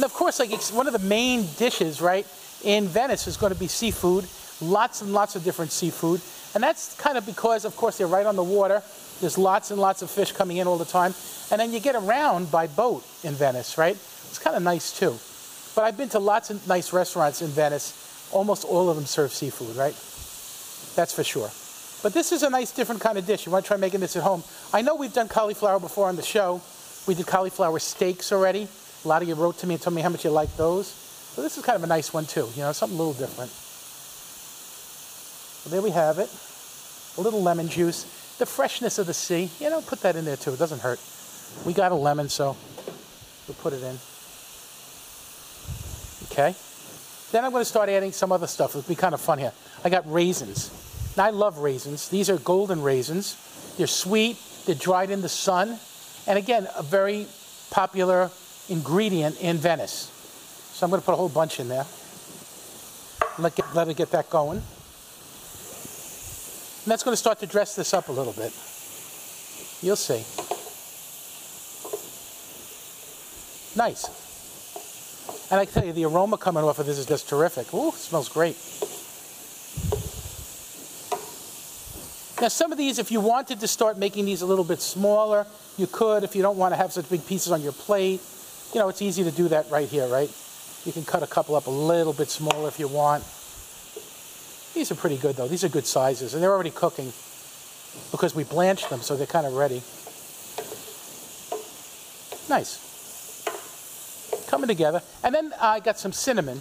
And of course, like one of the main dishes, right, in Venice is going to be seafood. Lots and lots of different seafood. And that's kind of because, of course, they're right on the water. There's lots and lots of fish coming in all the time. And then you get around by boat in Venice, right? It's kind of nice, too. But I've been to lots of nice restaurants in Venice. Almost all of them serve seafood, right? That's for sure. But this is a nice, different kind of dish. You want to try making this at home. I know we've done cauliflower before on the show. We did cauliflower steaks already. A lot of you wrote to me and told me how much you like those. So this is kind of a nice one, too. You know, something a little different. Well, there we have it. A little lemon juice. The freshness of the sea. You know, put that in there, too. It doesn't hurt. We got a lemon, so we'll put it in. Okay. Then I'm going to start adding some other stuff. It'll be kind of fun here. I got raisins. Now, I love raisins. These are golden raisins. They're sweet. They're dried in the sun. And again, a very popular ingredient in Venice. So I'm going to put a whole bunch in there. Let it get that going. And that's going to start to dress this up a little bit. You'll see. Nice. And I can tell you, the aroma coming off of this is just terrific. Ooh, it smells great. Now, some of these, if you wanted to start making these a little bit smaller, you could. If you don't want to have such big pieces on your plate, you know, it's easy to do that right here, right? You can cut a couple up a little bit smaller if you want. These are pretty good, though. These are good sizes, and they're already cooking because we blanched them, so they're kind of ready. Nice. Coming together. And then I got some cinnamon.